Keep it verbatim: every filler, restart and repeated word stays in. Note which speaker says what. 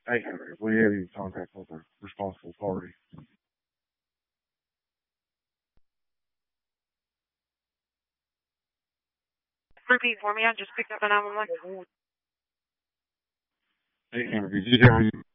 Speaker 1: Hey, we have any contact with the responsible party.
Speaker 2: Repeat for me. I just picked up a nine one one.
Speaker 1: Hey, Henry, did you tell me